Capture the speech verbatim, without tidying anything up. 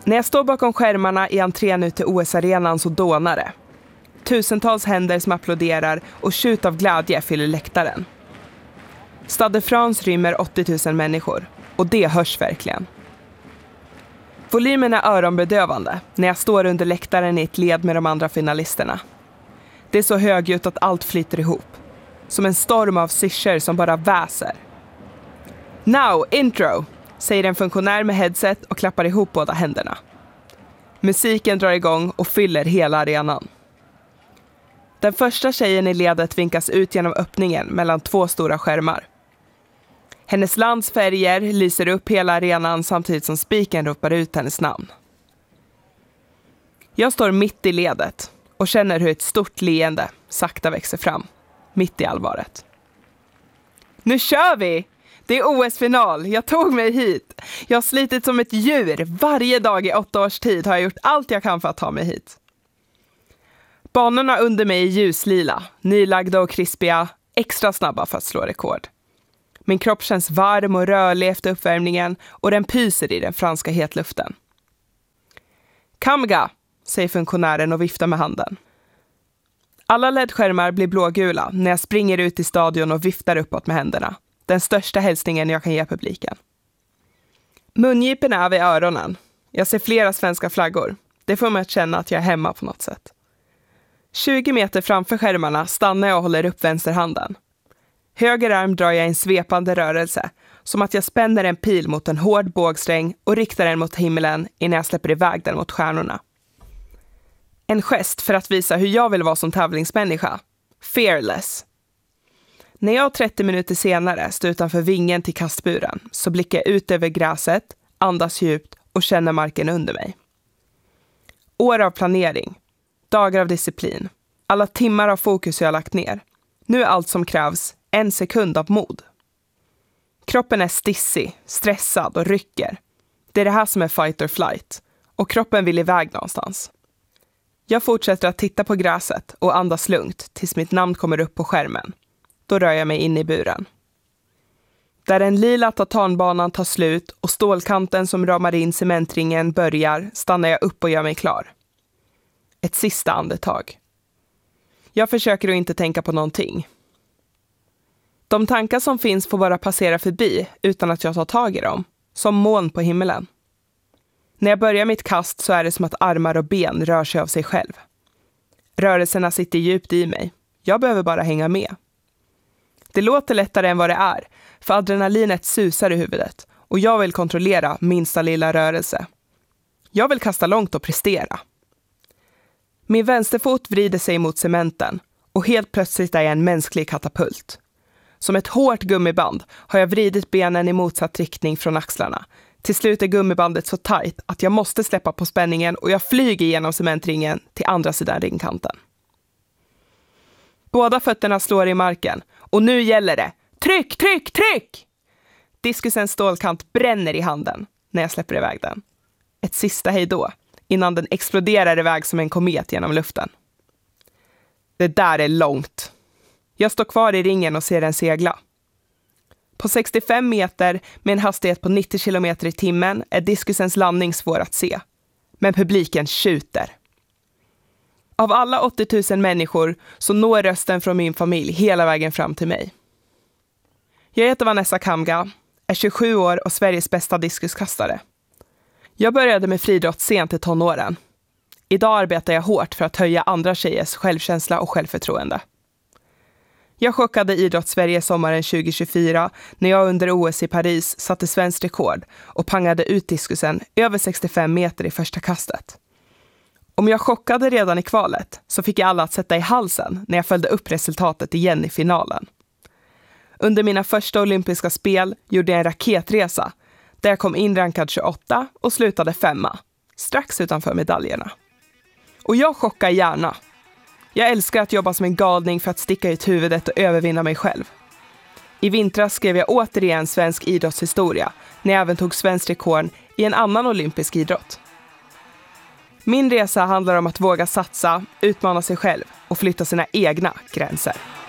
När jag står bakom skärmarna i entrén ut till O S-arenan så dånar det. Tusentals händer som applåderar och tjut av glädje fyller läktaren. Stade de France rymmer åttio tusen människor och det hörs verkligen. Volymen är öronbedövande när jag står under läktaren i ett led med de andra finalisterna. Det är så högljutt att allt flyter ihop. Som en storm av syrsor som bara väser. Now, intro, säger en funktionär med headset och klappar ihop båda händerna. Musiken drar igång och fyller hela arenan. Den första tjejen i ledet vinkas ut genom öppningen mellan två stora skärmar. Hennes lands färger lyser upp hela arenan samtidigt som spiken ropar ut hennes namn. Jag står mitt i ledet och känner hur ett stort leende sakta växer fram, mitt i allvaret. Nu kör vi! Det är O S-final, jag tog mig hit. Jag har slitit som ett djur, varje dag i åtta års tid har jag gjort allt jag kan för att ta mig hit. Banorna under mig är ljuslila, nylagda och krispiga, extra snabba för att slå rekord. Min kropp känns varm och rörlig efter uppvärmningen och den pyser i den franska hetluften. Kamga, säger funktionären och viftar med handen. Alla L E D-skärmar blir blågula när jag springer ut i stadion och viftar uppåt med händerna. Den största hälsningen jag kan ge publiken. Mungipen är vid öronen. Jag ser flera svenska flaggor. Det får mig att känna att jag är hemma på något sätt. tjugo meter framför skärmarna stannar jag och håller upp vänsterhanden. Höger arm drar jag en svepande rörelse, som att jag spänner en pil mot en hård bågsträng och riktar den mot himlen innan jag släpper iväg den mot stjärnorna. En gest för att visa hur jag vill vara som tävlingsmänniska. Fearless. När jag trettio minuter senare står utanför vingen till kastburen så blickar jag ut över gräset, andas djupt och känner marken under mig. År av planering, dagar av disciplin, alla timmar av fokus jag har lagt ner. Nu är allt som krävs en sekund av mod. Kroppen är stissig, stressad och rycker. Det är det här som är fight or flight. Och kroppen vill iväg någonstans. Jag fortsätter att titta på gräset och andas lugnt tills mitt namn kommer upp på skärmen. Då rör jag mig in i buren. Där den lila tatanbanan tar slut och stålkanten som ramar in cementringen börjar stannar jag upp och gör mig klar. Ett sista andetag. Jag försöker att inte tänka på någonting. De tankar som finns får bara passera förbi utan att jag tar tag i dem, som moln på himmelen. När jag börjar mitt kast så är det som att armar och ben rör sig av sig själv. Rörelserna sitter djupt i mig. Jag behöver bara hänga med. Det låter lättare än vad det är, för adrenalinet susar i huvudet och jag vill kontrollera minsta lilla rörelse. Jag vill kasta långt och prestera. Min vänsterfot vrider sig mot cementen och helt plötsligt är jag en mänsklig katapult. Som ett hårt gummiband har jag vridit benen i motsatt riktning från axlarna. Till slut är gummibandet så tajt att jag måste släppa på spänningen och jag flyger genom cementringen till andra sidan ringkanten. Båda fötterna slår i marken och nu gäller det. Tryck, tryck, tryck! Diskusens stålkant bränner i handen när jag släpper iväg den. Ett sista hejdå innan den exploderar iväg som en komet genom luften. Det där är långt. Jag står kvar i ringen och ser den segla. På sextiofem meter med en hastighet på nittio kilometer i timmen är diskusens landning svår att se. Men publiken tjuter. Av alla åttio tusen människor så når rösten från min familj hela vägen fram till mig. Jag heter Vanessa Kamga, är tjugosju år och Sveriges bästa diskuskastare. Jag började med friidrott sent i tonåren. Idag arbetar jag hårt för att höja andra tjejers självkänsla och självförtroende. Jag chockade idrotts-Sverige sommaren tjugo tjugofyra när jag under O S i Paris satte svensk rekord och pangade ut diskusen över sextiofem meter i första kastet. Om jag chockade redan i kvalet så fick jag alla att sätta i halsen när jag följde upp resultatet igen i finalen. Under mina första olympiska spel gjorde jag en raketresa där jag kom in rankad tjugoåtta och slutade femma, strax utanför medaljerna. Och jag chockar gärna. Jag älskar att jobba som en galning för att sticka ut huvudet och övervinna mig själv. I vintras skrev jag återigen svensk idrottshistoria när jag även tog svensk rekord i en annan olympisk idrott. Min resa handlar om att våga satsa, utmana sig själv och flytta sina egna gränser.